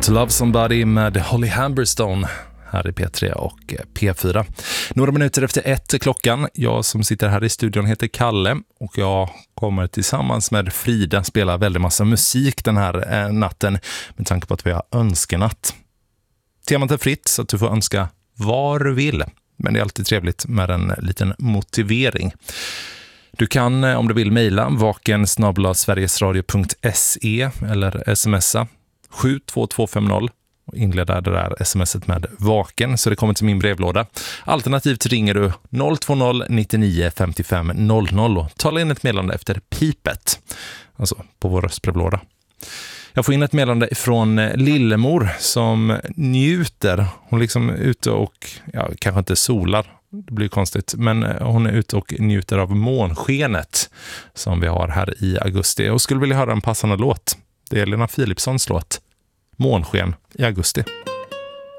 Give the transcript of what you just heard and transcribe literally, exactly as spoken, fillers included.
To Love Somebody med Holly Humberstone här i P tre och P fyra. Några minuter efter ett klockan. Jag som sitter här i studion heter Kalle och jag kommer tillsammans med Frida spela väldigt massa musik den här eh, natten med tanke på att vi har önskenatt. Temat är fritt så att du får önska vad du vill. Men det är alltid trevligt med en liten motivering. Du kan om du vill mejla vaken snabel-a sverigesradio punkt se eller smsa sju två två fem noll och inleda det där smset med vaken så det kommer till min brevlåda. Alternativt ringer du noll två noll nittionio femtiofem noll noll och talar in ett meddelande efter pipet, alltså på vår röstbrevlåda. Jag får in ett meddelande från Lillemor som njuter. Hon liksom är ute och, ja, kanske inte solar, det blir konstigt, men hon är ute och njuter av månskenet som vi har här i augusti och skulle vilja höra en passande låt. Det är Lena Philipssons låt Månsken i augusti.